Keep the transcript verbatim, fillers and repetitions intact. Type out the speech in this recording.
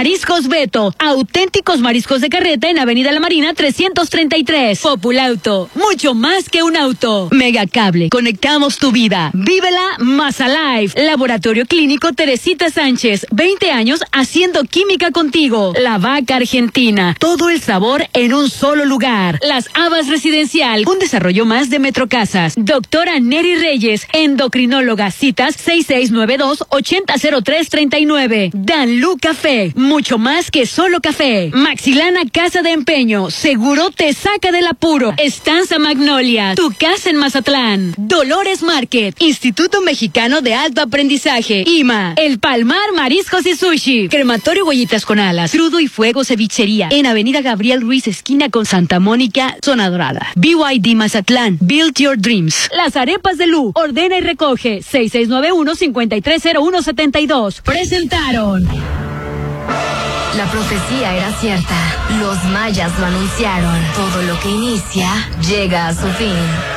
Mariscos Beto, auténticos mariscos de carreta en Avenida La Marina trescientos treinta y tres. Populauto, mucho más que un auto. Megacable, conectamos tu vida. Vívela más alive. Laboratorio Clínico Teresita Sánchez, veinte años haciendo química contigo. La Vaca Argentina, todo el sabor en un solo lugar. Las Habas Residencial, un desarrollo más de Metrocasas. Doctora Neri Reyes, endocrinóloga, citas seis seis nueve dos, ocho cero cero tres tres nueve. Danlú Café, mucho más que solo café. Maxilana Casa de Empeño, seguro te saca del apuro. Estanza Magnolia, tu casa en Mazatlán. Dolores Market, Instituto Mexicano de Alto Aprendizaje. I M A, El Palmar Mariscos y Sushi. Crematorio Huellitas con Alas, Crudo y Fuego Cevichería, en Avenida Gabriel Ruiz, esquina con Santa Mónica, Zona Dorada. B Y D Mazatlán, Build Your Dreams. Las Arepas de Lu, ordena y recoge. seis seis nueve uno, cinco tres cero uno siete dos. Presentaron. La profecía era cierta. Los mayas lo anunciaron. Todo lo que inicia llega a su fin.